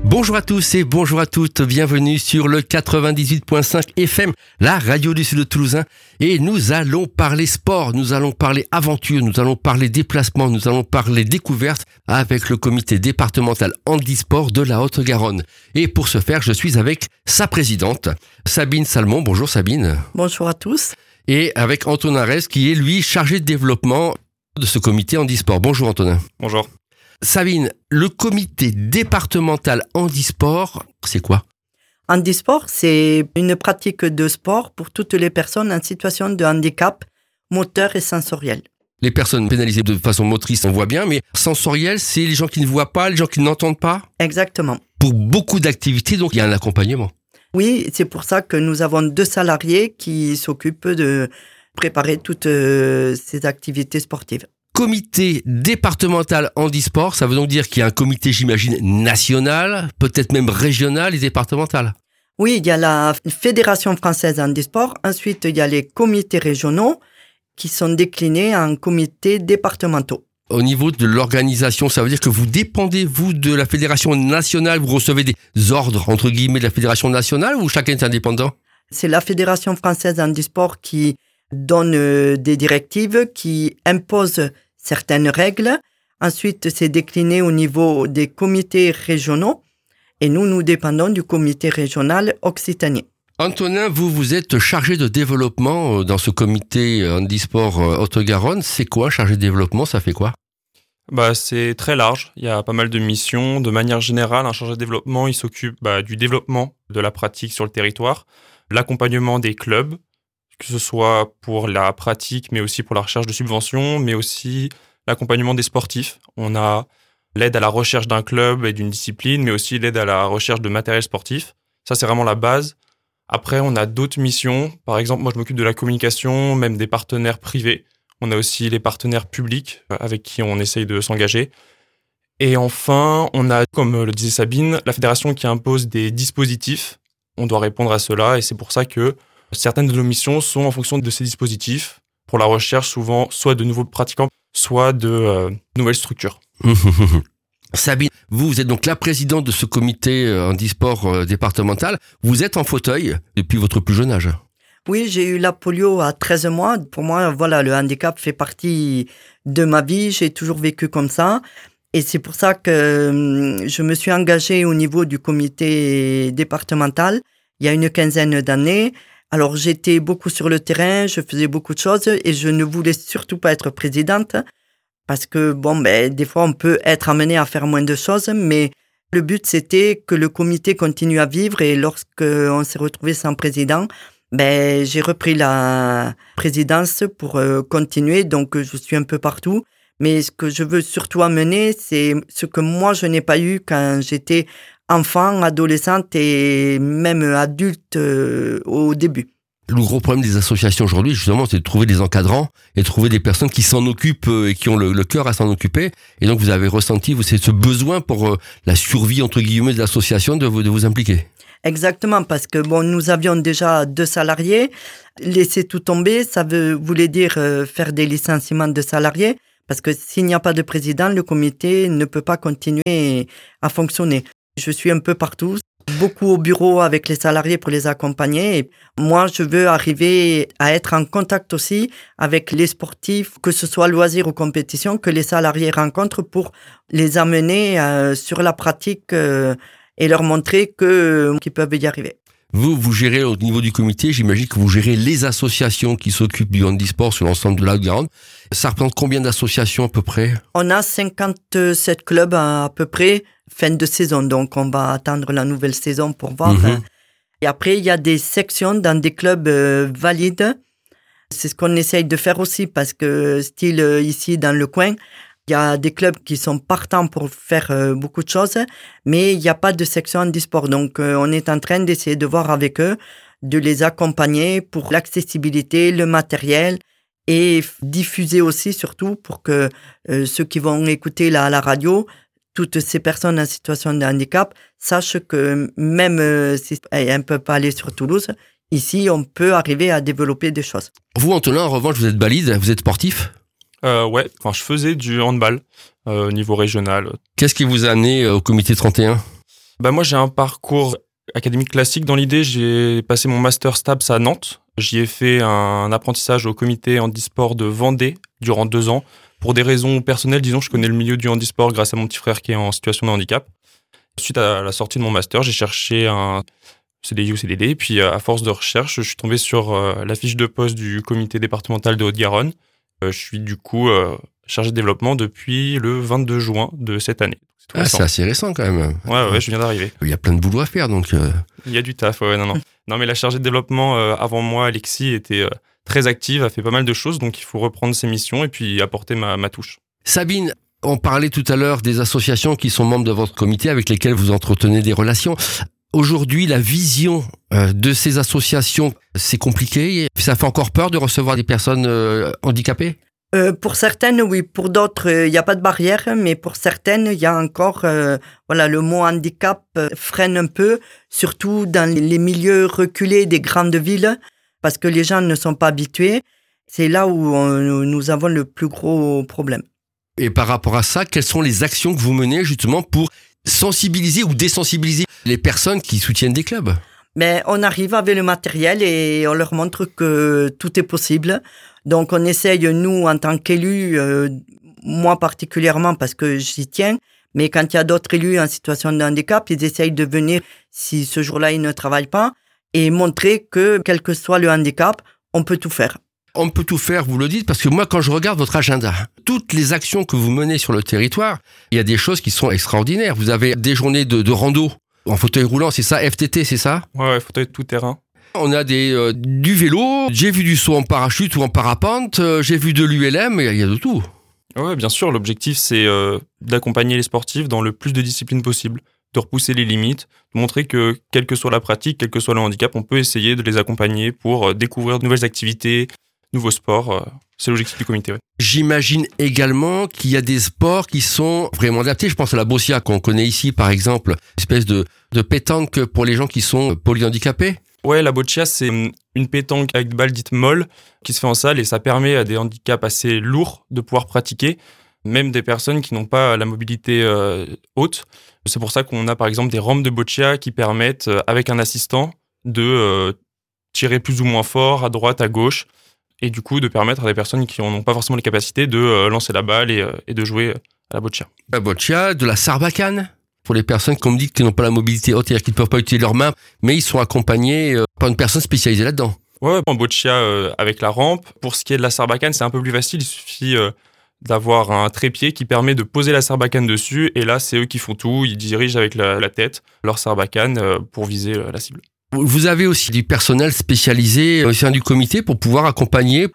Bonjour à tous et bonjour à toutes, bienvenue sur le 98.5 FM, la radio du Sud Toulousain. Et nous allons parler sport, nous allons parler aventure, nous allons parler déplacement, nous allons parler découverte avec le comité départemental handisport de la Haute-Garonne. Et pour ce faire, je suis avec sa présidente, Sabine Salmon. Bonjour Sabine. Bonjour à tous. Et avec Antonin Rez qui est lui chargé de développement de ce comité handisport. Bonjour Antonin. Bonjour. Sabine, le comité départemental handisport, c'est quoi ? Handisport, c'est une pratique de sport pour toutes les personnes en situation de handicap moteur et sensoriel. Les personnes pénalisées de façon motrice, on voit bien, mais sensoriel, c'est les gens qui ne voient pas, les gens qui n'entendent pas ? Exactement. Pour beaucoup d'activités, donc il y a un accompagnement. Oui, c'est pour ça que nous avons 2 salariés qui s'occupent de préparer toutes ces activités sportives. Comité départemental handisport, ça veut donc dire qu'il y a un comité, j'imagine, national, peut-être même régional et départemental. Oui, il y a la Fédération française handisport. Ensuite, il y a les comités régionaux qui sont déclinés en comités départementaux. Au niveau de l'organisation, ça veut dire que vous dépendez, vous, de la Fédération nationale, vous recevez des ordres, entre guillemets, de la Fédération nationale ou chacun est indépendant ? C'est la Fédération française handisport qui donne des directives, qui impose certaines règles. Ensuite, c'est décliné au niveau des comités régionaux et nous dépendons du comité régional Occitanie. Antonin, vous êtes chargé de développement dans ce comité handisport Haute-Garonne. C'est quoi, chargé de développement ? Ça fait quoi ? C'est très large. Il y a pas mal de missions. De manière générale, un chargé de développement, il s'occupe du développement de la pratique sur le territoire, l'accompagnement des clubs, que ce soit pour la pratique, mais aussi pour la recherche de subventions, mais aussi l'accompagnement des sportifs. On a l'aide à la recherche d'un club et d'une discipline, mais aussi l'aide à la recherche de matériel sportif. Ça, c'est vraiment la base. Après, on a d'autres missions. Par exemple, moi, je m'occupe de la communication, même des partenaires privés. On a aussi les partenaires publics avec qui on essaye de s'engager. Et enfin, on a, comme le disait Sabine, la fédération qui impose des dispositifs. On doit répondre à cela et c'est pour ça que certaines de nos missions sont en fonction de ces dispositifs pour la recherche souvent soit de nouveaux pratiquants, soit de nouvelles structures. Sabine, vous êtes donc la présidente de ce comité handisport départemental. Vous êtes en fauteuil depuis votre plus jeune âge. Oui, j'ai eu la polio à 13 mois. Pour moi, le handicap fait partie de ma vie. J'ai toujours vécu comme ça. Et c'est pour ça que je me suis engagée au niveau du comité départemental il y a une quinzaine d'années. Alors, j'étais beaucoup sur le terrain, je faisais beaucoup de choses et je ne voulais surtout pas être présidente parce que, des fois, on peut être amené à faire moins de choses, mais le but, c'était que le comité continue à vivre et lorsqu'on s'est retrouvé sans président, j'ai repris la présidence pour continuer, donc je suis un peu partout. Mais ce que je veux surtout amener, c'est ce que moi, je n'ai pas eu quand j'étais enfant, adolescente et même adulte au début. Le gros problème des associations aujourd'hui, justement, c'est de trouver des encadrants et de trouver des personnes qui s'en occupent et qui ont le cœur à s'en occuper. Et donc, vous avez ressenti ce besoin pour la survie, entre guillemets, de l'association de vous impliquer. Exactement, parce que nous avions déjà 2 salariés. Laisser tout tomber, ça voulait dire faire des licenciements de salariés. Parce que s'il n'y a pas de président, le comité ne peut pas continuer à fonctionner. Je suis un peu partout, beaucoup au bureau avec les salariés pour les accompagner. Et moi, je veux arriver à être en contact aussi avec les sportifs, que ce soit loisirs ou compétition, que les salariés rencontrent pour les amener sur la pratique et leur montrer qu'ils peuvent y arriver. Vous gérez au niveau du comité, j'imagine que vous gérez les associations qui s'occupent du handisport sur l'ensemble de la Haute-Garonne. Ça représente combien d'associations à peu près ? On a 57 clubs à peu près, fin de saison. Donc, on va attendre la nouvelle saison pour voir. Et après, il y a des sections dans des clubs valides. C'est ce qu'on essaye de faire aussi parce que, style ici dans le coin, il y a des clubs qui sont partants pour faire beaucoup de choses, mais il n'y a pas de section handisport. Donc, on est en train d'essayer de voir avec eux, de les accompagner pour l'accessibilité, le matériel et diffuser aussi surtout pour que ceux qui vont écouter la radio, toutes ces personnes en situation de handicap, sachent que même si on ne peut pas aller sur Toulouse, ici, on peut arriver à développer des choses. Vous, Antonin, en revanche, vous êtes balide, vous êtes sportif ? Ouais, enfin, je faisais du handball au niveau régional. Qu'est-ce qui vous a amené au comité 31 ? Moi, j'ai un parcours académique classique. Dans l'idée, j'ai passé mon master STAPS à Nantes. J'y ai fait un apprentissage au comité handisport de Vendée durant 2 ans. Pour des raisons personnelles, disons, je connais le milieu du handisport grâce à mon petit frère qui est en situation de handicap. Suite à la sortie de mon master, j'ai cherché un CDI ou CDD. Puis, à force de recherche, je suis tombé sur la fiche de poste du comité départemental de Haute-Garonne. Je suis du coup chargé de développement depuis le 22 juin de cette année. C'est assez récent quand même. Ouais, je viens d'arriver. Il y a plein de boulot à faire, donc... Il y a du taf, ouais, non. Non, mais la chargée de développement avant moi, Alexis, était très active, a fait pas mal de choses, donc il faut reprendre ses missions et puis apporter ma touche. Sabine, on parlait tout à l'heure des associations qui sont membres de votre comité avec lesquelles vous entretenez des relations. Aujourd'hui, la vision de ces associations, c'est compliqué. Ça fait encore peur de recevoir des personnes handicapées ? Pour certaines, oui. Pour d'autres, il n'y a pas de barrière, mais pour certaines, il y a encore, le mot handicap freine un peu, surtout dans les milieux reculés des grandes villes, parce que les gens ne sont pas habitués. C'est là où nous avons le plus gros problème. Et par rapport à ça, quelles sont les actions que vous menez justement pour sensibiliser ou désensibiliser les personnes qui soutiennent des clubs ? Mais on arrive avec le matériel et on leur montre que tout est possible. Donc, on essaye, nous, en tant qu'élus, moi particulièrement parce que j'y tiens, mais quand il y a d'autres élus en situation de handicap, ils essayent de venir, si ce jour-là, ils ne travaillent pas, et montrer que, quel que soit le handicap, on peut tout faire. On peut tout faire, vous le dites, parce que moi, quand je regarde votre agenda, toutes les actions que vous menez sur le territoire, il y a des choses qui sont extraordinaires. Vous avez des journées de rando en fauteuil roulant, c'est ça, FTT, c'est ça ? Ouais, fauteuil tout terrain. On a du vélo, j'ai vu du saut en parachute ou en parapente, j'ai vu de l'ULM, il y a de tout. Ouais, bien sûr, l'objectif c'est d'accompagner les sportifs dans le plus de disciplines possible, de repousser les limites, de montrer que quelle que soit la pratique, quel que soit le handicap, on peut essayer de les accompagner pour découvrir de nouvelles activités, nouveaux sports. C'est l'objectif du comité. Ouais. J'imagine également qu'il y a des sports qui sont vraiment adaptés. Je pense à la boccia qu'on connaît ici, par exemple, une espèce de pétanque pour les gens qui sont polyhandicapés. Ouais, la boccia, c'est une pétanque avec des balles dites molles qui se fait en salle et ça permet à des handicaps assez lourds de pouvoir pratiquer, même des personnes qui n'ont pas la mobilité haute. C'est pour ça qu'on a par exemple des rampes de boccia qui permettent, avec un assistant, de tirer plus ou moins fort à droite, à gauche, et du coup de permettre à des personnes qui n'ont pas forcément les capacités de lancer la balle et de jouer à la boccia. La boccia, de la sarbacane pour les personnes, comme dit, qui n'ont pas la mobilité haute, c'est-à-dire qu'ils ne peuvent pas utiliser leurs mains, mais ils sont accompagnés par une personne spécialisée là-dedans. Ouais, en boccia avec la rampe. Pour ce qui est de la sarbacane, c'est un peu plus facile. Il suffit d'avoir un trépied qui permet de poser la sarbacane dessus. Et là, c'est eux qui font tout. Ils dirigent avec la tête leur sarbacane pour viser la cible. Vous avez aussi du personnel spécialisé au sein du comité pour pouvoir accompagner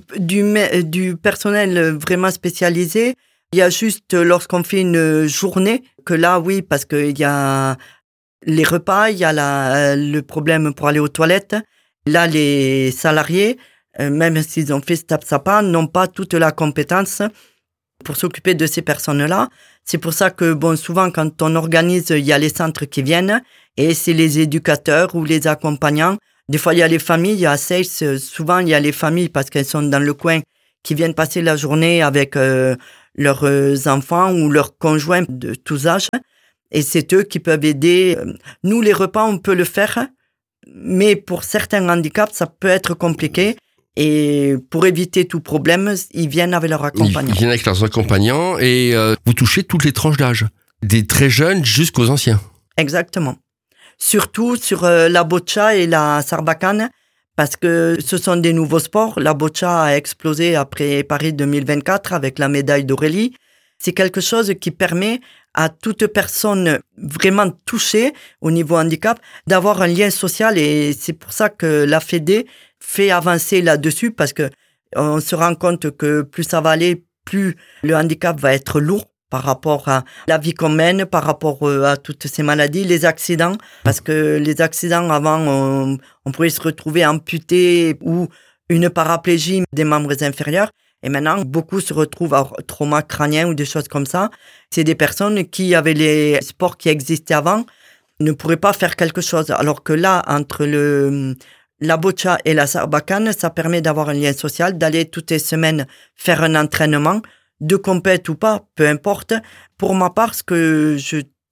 du personnel vraiment spécialisé. Il y a juste lorsqu'on fait une journée que là, oui, parce qu'il y a les repas, il y a le problème pour aller aux toilettes. Là, les salariés, même s'ils ont fait STAPS-APA, n'ont pas toute la compétence pour s'occuper de ces personnes-là. C'est pour ça que, souvent, quand on organise, il y a les centres qui viennent et c'est les éducateurs ou les accompagnants. Des fois, il y a les familles, il y a SACE, souvent, il y a les familles parce qu'elles sont dans le coin qui viennent passer la journée avec leurs enfants ou leurs conjoints de tous âges. Et c'est eux qui peuvent aider. Nous, les repas, on peut le faire, mais pour certains handicaps, ça peut être compliqué. Et pour éviter tout problème, ils viennent avec leurs accompagnants. Ils viennent avec leurs accompagnants et vous touchez toutes les tranches d'âge, des très jeunes jusqu'aux anciens. Exactement. Surtout sur la boccia et la sarbacane, parce que ce sont des nouveaux sports. La boccia a explosé après Paris 2024 avec la médaille d'Aurélie. C'est quelque chose qui permet à toute personne vraiment touchée au niveau handicap d'avoir un lien social et c'est pour ça que la Fédé fait avancer là-dessus parce que on se rend compte que plus ça va aller, plus le handicap va être lourd par rapport à la vie qu'on mène, par rapport à toutes ces maladies, les accidents. Parce que les accidents, avant, on pouvait se retrouver amputé ou une paraplégie des membres inférieurs. Et maintenant, beaucoup se retrouvent à trauma crânien ou des choses comme ça. C'est des personnes qui, avec les sports qui existaient avant, ne pourraient pas faire quelque chose. Alors que là, entre la boccia et la sarbacane, ça permet d'avoir un lien social, d'aller toutes les semaines faire un entraînement, de compète ou pas, peu importe. Pour ma part, ce que je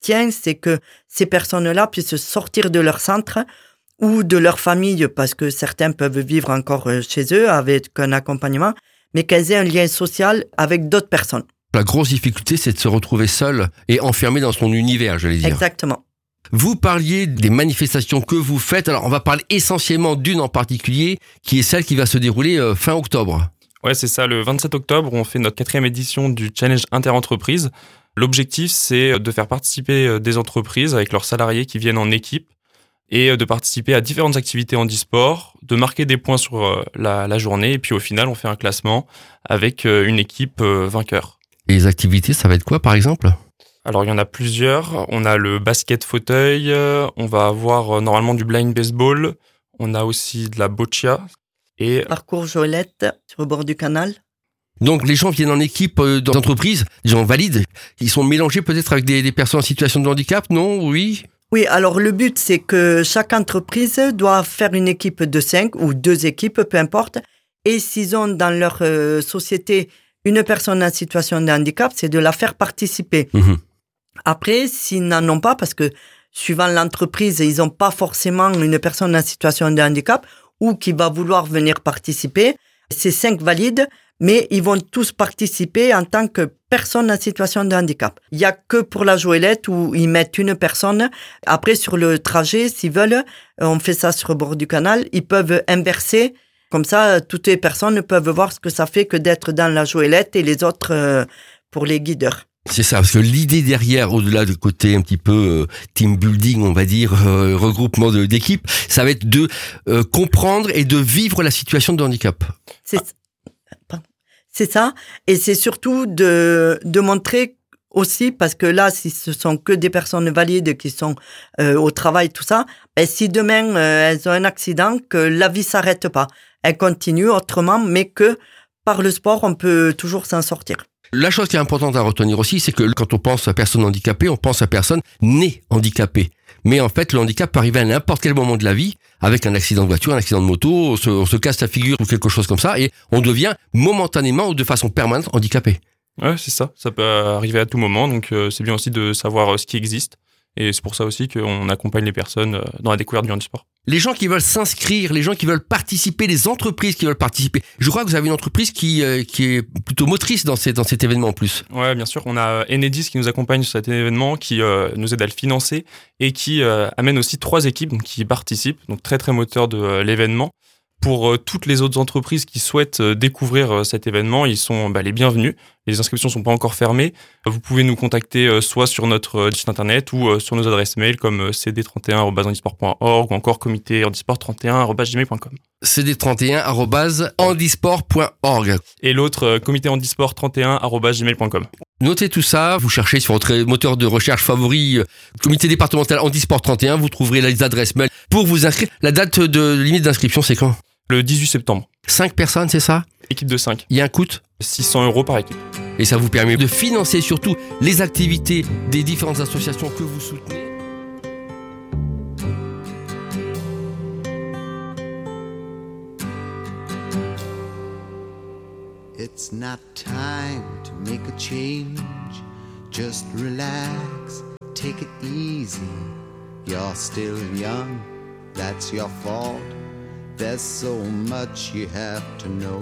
tient, c'est que ces personnes-là puissent sortir de leur centre ou de leur famille, parce que certains peuvent vivre encore chez eux avec un accompagnement, mais qu'elles aient un lien social avec d'autres personnes. La grosse difficulté, c'est de se retrouver seul et enfermé dans son univers, j'allais dire. Exactement. Vous parliez des manifestations que vous faites. Alors, on va parler essentiellement d'une en particulier, qui est celle qui va se dérouler fin octobre. Ouais, c'est ça. Le 27 octobre, on fait notre 4e édition du Challenge Interentreprise. L'objectif, c'est de faire participer des entreprises avec leurs salariés qui viennent en équipe et de participer à différentes activités handisport, de marquer des points sur la journée. Et puis, au final, on fait un classement avec une équipe vainqueur. Et les activités, ça va être quoi, par exemple ? Alors, il y en a plusieurs. On a le basket fauteuil, on va avoir normalement du blind baseball, on a aussi de la boccia et... Parcours Joëlette sur le bord du canal. Donc, les gens viennent en équipe d'entreprise, des gens valides. Ils sont mélangés peut-être avec des personnes en situation de handicap, non ? Oui ? Oui, alors le but, c'est que chaque entreprise doit faire une équipe de 5 ou 2 équipes, peu importe. Et s'ils ont dans leur société une personne en situation de handicap, c'est de la faire participer. Mmh. Après, s'ils n'en ont pas, parce que suivant l'entreprise, ils n'ont pas forcément une personne en situation de handicap ou qui va vouloir venir participer, c'est 5 valides, mais ils vont tous participer en tant que personne en situation de handicap. Il n'y a que pour la Joëlette où ils mettent une personne. Après, sur le trajet, s'ils veulent, on fait ça sur le bord du canal, ils peuvent inverser. Comme ça, toutes les personnes peuvent voir ce que ça fait que d'être dans la Joëlette et les autres pour les guideurs. C'est ça, parce que l'idée derrière, au-delà du côté un petit peu team building, on va dire, regroupement d'équipes, ça va être de comprendre et de vivre la situation de handicap. C'est ça, et c'est surtout de montrer aussi, parce que là, si ce sont que des personnes valides qui sont au travail, tout ça, ben, si demain elles ont un accident, que la vie s'arrête pas. Elle continue autrement, mais que par le sport, on peut toujours s'en sortir. La chose qui est importante à retenir aussi, c'est que quand on pense à personne handicapée, on pense à personne née handicapée. Mais en fait, le handicap peut arriver à n'importe quel moment de la vie, avec un accident de voiture, un accident de moto, on se casse la figure ou quelque chose comme ça, et on devient momentanément ou de façon permanente handicapé. Ouais, c'est ça. Ça peut arriver à tout moment, donc c'est bien aussi de savoir ce qui existe. Et c'est pour ça aussi qu'on accompagne les personnes dans la découverte du handisport. Les gens qui veulent s'inscrire, les gens qui veulent participer, les entreprises qui veulent participer. Je crois que vous avez une entreprise qui est plutôt motrice dans cet événement en plus. Ouais, bien sûr. On a Enedis qui nous accompagne sur cet événement, qui nous aide à le financer et qui amène aussi 3 équipes donc, qui participent, donc très très moteur de l'événement. Pour toutes les autres entreprises qui souhaitent découvrir cet événement, ils sont les bienvenus. Les inscriptions sont pas encore fermées. Vous pouvez nous contacter soit sur notre site internet ou sur nos adresses mail comme cd31@handisport.org ou encore comité-handisport31@gmail.com. cd31@handisport.org. Et l'autre comité-handisport31@gmail.com. Notez tout ça, vous cherchez sur votre moteur de recherche favori comité départemental Handisport 31, vous trouverez les adresses mail pour vous inscrire. La date de limite d'inscription, c'est quand ? Le 18 septembre. 5 personnes, c'est ça ? Équipe de 5. Il y a un coût ? 600 € par équipe. Et ça vous permet de financer surtout les activités des différentes associations que vous soutenez. It's not time to make a change. Just relax, take it easy. You're still young, that's your fault. There's so much you have to know.